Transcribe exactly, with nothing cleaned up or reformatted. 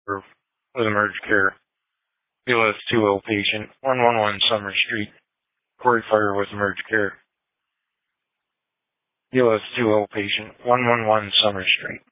with emergency care. B L S two L patient, one one one Summer Street. Corey Fire with emergency care. B L S two L patient, one one one Summer Street.